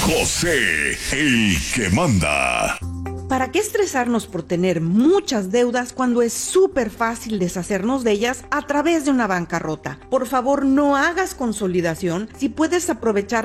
José, el que manda. ¿Para qué estresarnos por tener muchas deudas cuando es súper fácil deshacernos de ellas a través de una bancarrota? Por favor, no hagas consolidación si puedes aprovechar